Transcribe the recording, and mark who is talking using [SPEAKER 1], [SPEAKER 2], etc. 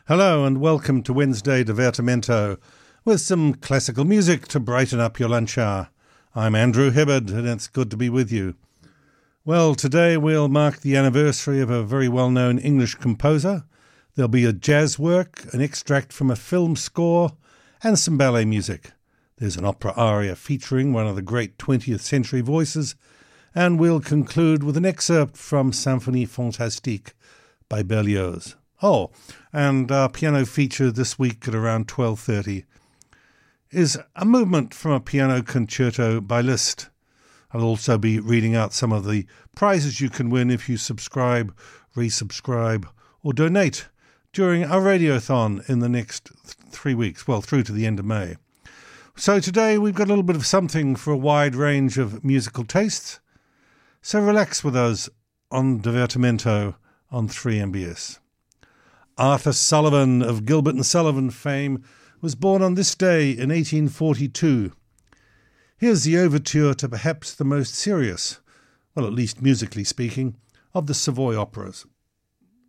[SPEAKER 1] Hello and welcome to Wednesday Divertimento with some classical music to brighten up your lunch hour. I'm Andrew Hibbard and it's good to be with you. Well, today we'll mark the anniversary of a very well-known English composer. There'll be a jazz work, an extract from a film score and some ballet music. There's an opera aria featuring one of the great 20th century voices, and we'll conclude with an excerpt from Symphonie Fantastique by Berlioz. Oh, and our piano feature this week at around 12:30 is a movement from a piano concerto by Liszt. I'll also be reading out some of the prizes you can win if you subscribe, resubscribe, or donate during our radiothon in the next 3 weeks, well, through to the end of May. So today we've got a little bit of something for a wide range of musical tastes. So relax with us on Divertimento on 3MBS. Arthur Sullivan of Gilbert and Sullivan fame was born on this day in 1842. Here's the overture to perhaps the most serious, well, at least musically speaking, of the Savoy operas.